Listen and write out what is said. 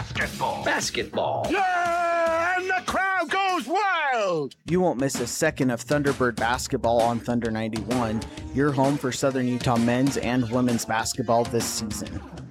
basketball. Basketball. Yeah, and the crowd goes wild. You won't miss a second of Thunderbird basketball on Thunder 91, your home for Southern Utah men's and women's basketball this season.